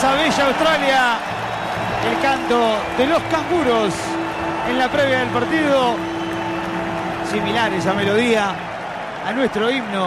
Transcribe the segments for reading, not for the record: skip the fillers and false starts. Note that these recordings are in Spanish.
esa bella Australia. El canto de los canguros en la previa del partido. Similar esa melodía a nuestro himno,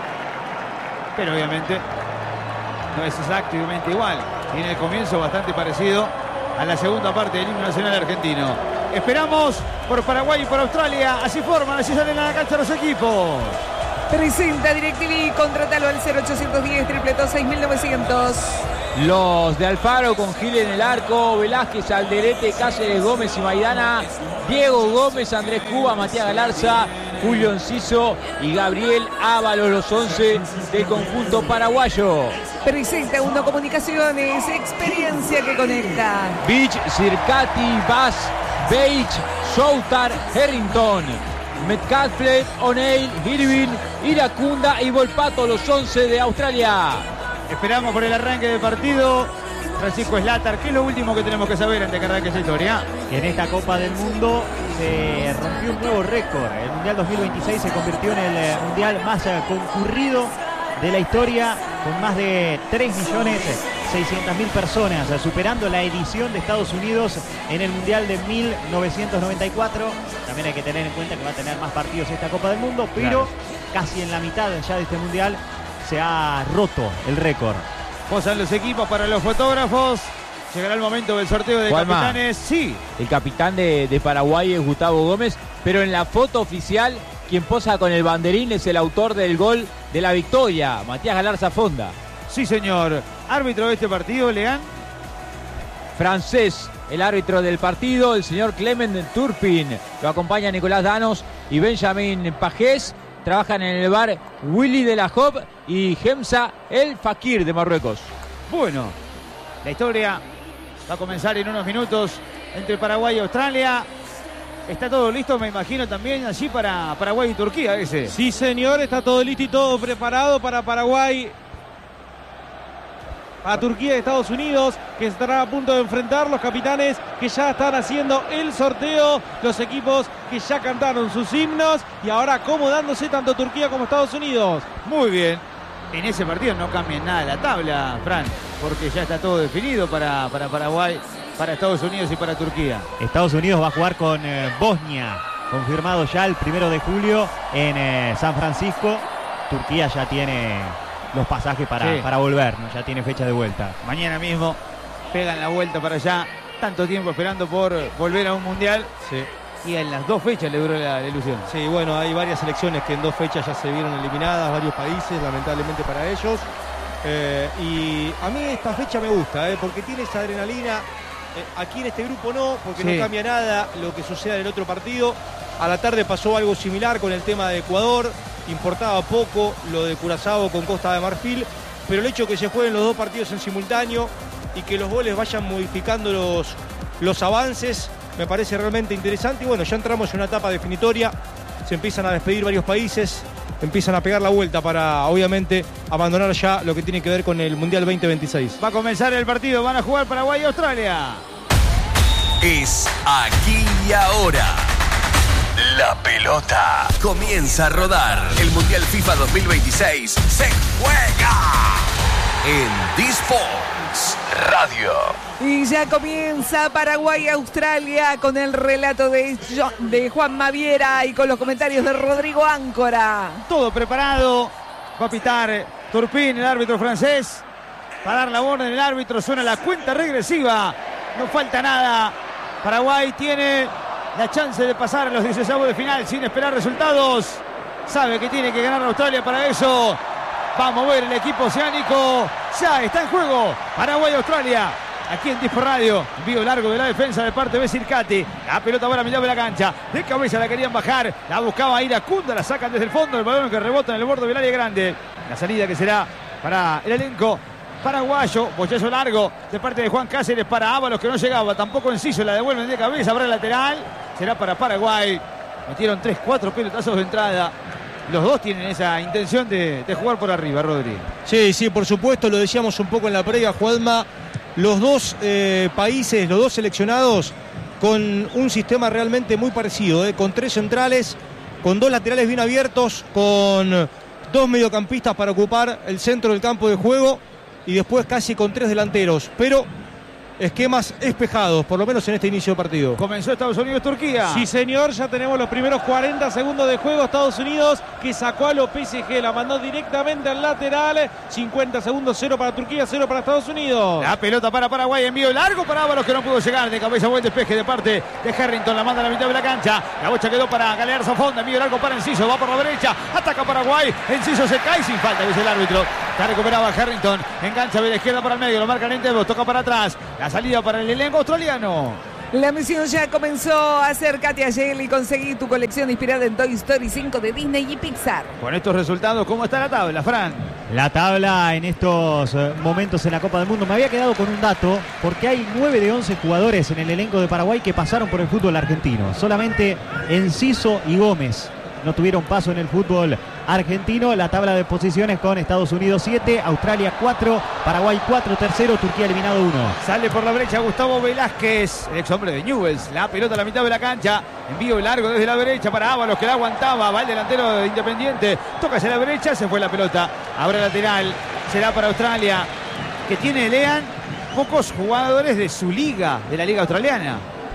pero obviamente no es exactamente igual. Tiene el comienzo bastante parecido a la segunda parte del himno nacional argentino. Esperamos por Paraguay y por Australia. Así forman, así salen a la cancha los equipos. Presenta DirecTV, contratalo al 0810 6.900. Los de Alfaro con Gil en el arco, Velázquez, Alderete, Cáceres, Gómez y Maidana, Diego Gómez, Andrés Cuba, Matías Galarza, Julio Enciso y Gabriel Ábalos, los 11 del conjunto paraguayo. Presenta Uno Comunicaciones, experiencia que conecta. Beach, Circati, Bass, Beich, Soutar, Harrington, Metcalfe, O'Neill, Irving, Iracunda y Volpato, los 11 de Australia. Esperamos por el arranque del partido. Francisco Slater, ¿qué es lo último que tenemos que saber antes de que arranque esta historia? Que en esta Copa del Mundo se rompió un nuevo récord. El Mundial 2026 se convirtió en el mundial más concurrido de la historia, con más de 3.600.000 personas, superando la edición de Estados Unidos en el Mundial de 1994. También hay que tener en cuenta que va a tener más partidos esta Copa del Mundo, pero casi en la mitad ya de este mundial se ha roto el récord. Posan los equipos para los fotógrafos. Llegará el momento del sorteo de capitanes. Sí. El capitán de Paraguay es Gustavo Gómez, pero en la foto oficial quien posa con el banderín es el autor del gol de la victoria, Matías Galarza Fonda. Sí, señor. Árbitro de este partido, Leán. Francés, el árbitro del partido, el señor Clement Turpin. Lo acompaña Nicolás Danos y Benjamín Pajés. Trabajan en el bar Willy de la Job y Gemsa El Fakir de Marruecos. Bueno, la historia va a comenzar en unos minutos entre Paraguay y Australia. Está todo listo, me imagino, también allí para Paraguay y Turquía ese. Sí, señor, está todo listo y todo preparado para Paraguay, a Turquía y Estados Unidos, que estará a punto de enfrentar los capitanes que ya están haciendo el sorteo, los equipos que ya cantaron sus himnos y ahora acomodándose tanto Turquía como Estados Unidos. Muy bien. En ese partido no cambia nada la tabla, Fran, porque ya está todo definido para Paraguay, para Estados Unidos y para Turquía. Estados Unidos va a jugar con Bosnia, confirmado ya el 1 de julio en San Francisco. Turquía ya tiene los pasajes para volver, ¿no? Ya tiene fecha de vuelta. Mañana mismo pegan la vuelta para allá. Tanto tiempo esperando por volver a un mundial. Sí. Y en las 2 fechas le duró la ilusión. Sí, bueno, hay varias selecciones que en 2 fechas ya se vieron eliminadas, varios países, lamentablemente para ellos. Y a mí esta fecha me gusta, porque tiene esa adrenalina. Aquí en este grupo no, porque no cambia nada lo que suceda en el otro partido. A la tarde pasó algo similar con el tema de Ecuador. Importaba poco lo de Curazao con Costa de Marfil, pero el hecho de que se jueguen los 2 partidos en simultáneo y que los goles vayan modificando los avances me parece realmente interesante. Y bueno, ya entramos en una etapa definitoria, se empiezan a despedir varios países, empiezan a pegar la vuelta para obviamente abandonar ya lo que tiene que ver con el Mundial 2026. Va a comenzar el partido, van a jugar Paraguay y Australia. Es aquí y ahora. La pelota comienza a rodar. El Mundial FIFA 2026 se juega en D-Sports Radio. Y ya comienza Paraguay-Australia con el relato de Juan Maviera y con los comentarios de Rodrigo Áncora. Todo preparado. Va a pitar Turpin, el árbitro francés. Va a dar la orden el árbitro. Suena la cuenta regresiva. No falta nada. Paraguay tiene la chance de pasar a los 16avos de final sin esperar resultados. Sabe que tiene que ganar Australia para eso. Va a mover el equipo oceánico. Ya está en juego Paraguay-Australia. Aquí en Dispo Radio. Envío largo de la defensa de parte de Circati. La pelota ahora a mitad de la cancha. De cabeza la querían bajar. La buscaba Iracunda. La sacan desde el fondo. El balón que rebota en el borde del área grande. La salida que será para el elenco paraguayo. Bochazo largo de parte de Juan Cáceres para Ábalos, que no llegaba. Tampoco Enciso. La devuelven de cabeza. Habrá el lateral. Será para Paraguay. Metieron 3-4 pelotazos de entrada. Los dos tienen esa intención de jugar por arriba, Rodri. Sí, por supuesto. Lo decíamos un poco en la previa, Juanma. Los dos países, los dos seleccionados con un sistema realmente muy parecido, con 3 centrales, con 2 laterales bien abiertos, con 2 mediocampistas para ocupar el centro del campo de juego y después casi con 3 delanteros, pero esquemas espejados, por lo menos en este inicio de partido. Comenzó Estados Unidos-Turquía. Sí, señor, ya tenemos los primeros 40 segundos de juego. Estados Unidos que sacó a los PSG, la mandó directamente al lateral. 50 segundos, 0 para Turquía, 0 para Estados Unidos. La pelota para Paraguay, envío largo para Ábalos que no pudo llegar. De cabeza buen despeje de parte de Harrington, la manda a la mitad de la cancha. La bocha quedó para Galerza Fonda, envío largo para Enciso, va por la derecha, ataca Paraguay. Enciso se cae sin falta, dice el árbitro. Ya recuperaba Harrington, engancha de la izquierda para el medio, lo marcan en dedos, toca para atrás. La salida para el elenco australiano. La misión ya comenzó a hacer Katia Yel y conseguí tu colección inspirada en Toy Story 5 de Disney y Pixar. Con estos resultados, ¿cómo está la tabla, Fran? La tabla en estos momentos en la Copa del Mundo. Me había quedado con un dato, porque hay 9 de 11 jugadores en el elenco de Paraguay que pasaron por el fútbol argentino. Solamente Enciso y Gómez no tuvieron paso en el fútbol argentino. La tabla de posiciones con Estados Unidos 7, Australia 4, Paraguay 4, tercero, Turquía eliminado 1. Sale por la brecha Gustavo Velázquez, el ex hombre de Newell's. La pelota a la mitad de la cancha. Envío largo desde la derecha para Ábalos, que la aguantaba. Va el delantero de Independiente. Toca hacia la brecha, se fue la pelota. Ahora lateral. Será para Australia, que tiene, lean, pocos jugadores de su liga, de la liga australiana.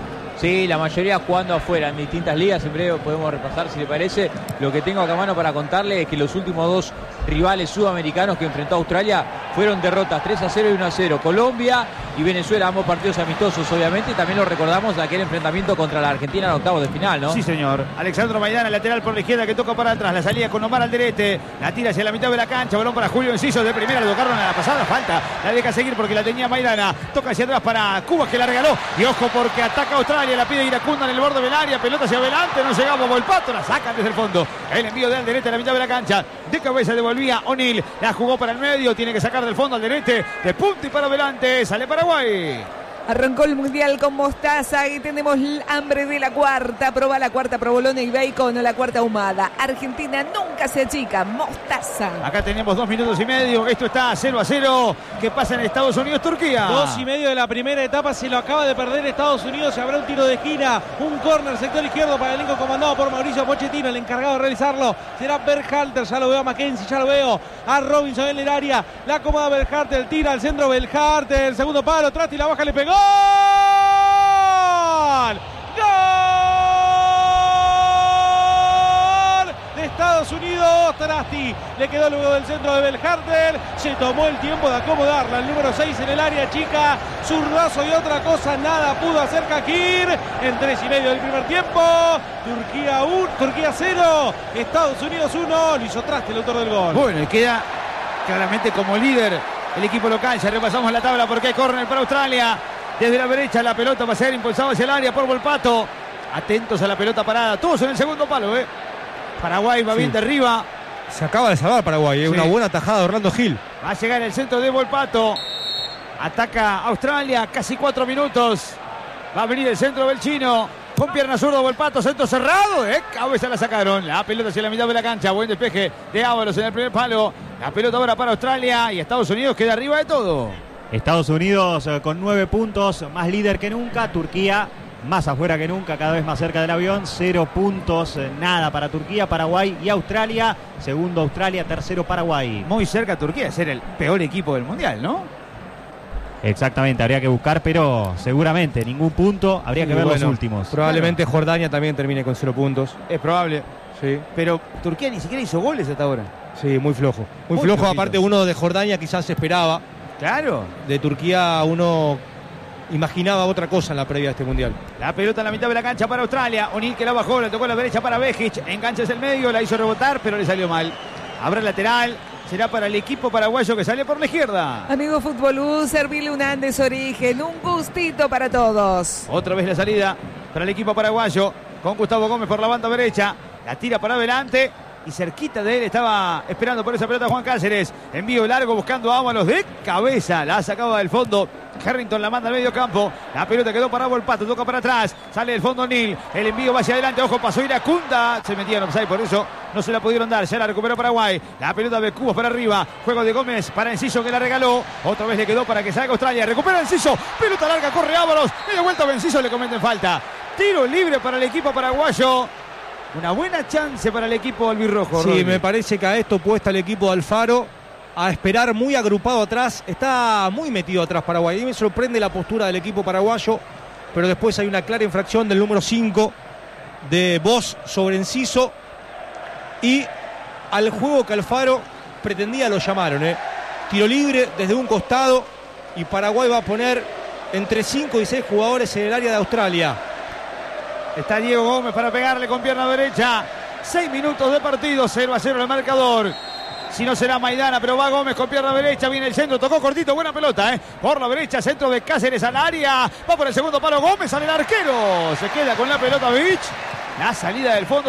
Sí, la mayoría jugando afuera en distintas ligas. En breve podemos repasar, si le parece. Lo que tengo acá a mano para contarle es que los últimos dos rivales sudamericanos que enfrentó a Australia fueron derrotas 3-0 y 1-0. Colombia y Venezuela, ambos partidos amistosos, obviamente. También lo recordamos de aquel enfrentamiento contra la Argentina en octavos de final, ¿no? Sí, señor. Alexandro Maidana, lateral por la izquierda, que toca para atrás. La salida con Omar Alderete. La tira hacia la mitad de la cancha. Balón para Julio Enciso. De primera le tocaron a la pasada. Falta. La deja seguir porque la tenía Maidana. Toca hacia atrás para Cuba, que la regaló. Y ojo porque ataca Australia. La pide Iracunda en el borde del área. Pelota hacia adelante. No llegaba Volpato. La sacan desde el fondo. El envío de Alderete a la mitad de la cancha. De cabeza devolvía O'Neill. La jugó para el medio. Tiene que sacar del fondo Alderete. De punta y para adelante. Sale Paraguay. Arrancó el Mundial con mostaza y tenemos hambre de la cuarta. Proba la cuarta provolone y bacon o la cuarta ahumada. Argentina nunca se achica. Mostaza. Acá tenemos 2 minutos y medio. Esto está 0-0. ¿Qué pasa en Estados Unidos, Turquía? 2:30 de la primera etapa. Se lo acaba de perder Estados Unidos. Habrá un tiro de esquina. Un córner sector izquierdo para el elenco comandado por Mauricio Pochettino. El encargado de realizarlo será Berhalter. Ya lo veo a Mackenzie. Ya lo veo a Robinson en el área. La acomoda Berhalter. Tira al centro Berhalter. El segundo palo. Trasti y la baja. Le pegó. ¡Gol! ¡Gol! De Estados Unidos, Trasti le quedó luego del centro de Berhalter. Se tomó el tiempo de acomodarla. El número 6 en el área chica. Zurdazo y otra cosa. Nada pudo hacer Kakir. En 3:30 del primer tiempo. Turquía 1, Turquía 0. Estados Unidos 1. Lo hizo Trasti, el autor del gol. Bueno, y queda claramente como líder el equipo local. Ya repasamos la tabla porque hay córner para Australia. Desde la derecha la pelota va a ser impulsada hacia el área por Volpato. Atentos a la pelota parada. Todos en el segundo palo, Paraguay va bien de arriba. Se acaba de salvar Paraguay, Sí. Una buena tajada de Orlando Gil. Va a llegar el centro de Volpato. Ataca Australia, casi 4 minutos. Va a venir el centro del chino. Con pierna zurda Volpato, centro cerrado. Cabeza la sacaron. La pelota hacia la mitad de la cancha. Buen despeje de Ábalos en el primer palo. La pelota ahora para Australia y Estados Unidos queda arriba de todo. Estados Unidos con 9 puntos, más líder que nunca. Turquía más afuera que nunca, cada vez más cerca del avión. 0 puntos, nada para Turquía, Paraguay y Australia. Segundo Australia, tercero Paraguay. Muy cerca Turquía de ser el peor equipo del mundial, ¿no? Exactamente, habría que buscar, pero seguramente ningún punto. Habría que ver los últimos. Probablemente Jordania también termine con 0 puntos. Es probable. Sí, Pero Turquía ni siquiera hizo goles hasta ahora. sí, muy flojo. Muy flojo, flojito. aparte uno de Jordania quizás se esperaba. Claro. De Turquía uno imaginaba otra cosa en la previa de este mundial. La pelota en la mitad de la cancha para Australia. O'Neill que la bajó, la tocó a la derecha para Bejic. Engancha desde el medio, la hizo rebotar, pero le salió mal. Habrá lateral. Será para el equipo paraguayo que sale por la izquierda. Amigo Futbolú, servile un Andes Origen. Un gustito para todos. Otra vez la salida para el equipo paraguayo. Con Gustavo Gómez por la banda derecha. La tira para adelante. Y cerquita de él estaba esperando por esa pelota Juan Cáceres. Envío largo buscando a Ábalos de cabeza. La sacaba del fondo. Harrington la manda al medio campo. La pelota quedó para Volpato. Toca para atrás. Sale del fondo O'Neill. El envío va hacia adelante. Ojo, pasó Iracunda. Se metía en offside, por eso no se la pudieron dar. Ya la recuperó Paraguay. La pelota de Cubos para arriba. Juego de Gómez para Enciso que la regaló. Otra vez le quedó para que salga Australia. Recupera Enciso. Pelota larga. Corre Ábalos. Media vuelta a Enciso. Le cometen falta. Tiro libre para el equipo paraguayo. Una buena chance para el equipo albirrojo. Sí, Rodri. me parece que a esto puesta el equipo de Alfaro a esperar muy agrupado atrás. Está muy metido atrás Paraguay. Y me sorprende la postura del equipo paraguayo, pero después hay una clara infracción del número 5 de Bosch sobre Enciso. Y al juego que Alfaro pretendía lo llamaron. Tiro libre desde un costado y Paraguay va a poner entre 5 y 6 jugadores en el área de Australia. Está Diego Gómez para pegarle con pierna derecha. 6 minutos de partido, 0-0 el marcador. Si no será Maidana, pero va Gómez con pierna derecha. Viene el centro, tocó cortito, buena pelota, por la derecha, centro de Cáceres al área. Va por el segundo palo Gómez, sale el arquero. Se queda con la pelota Beach. La salida del fondo.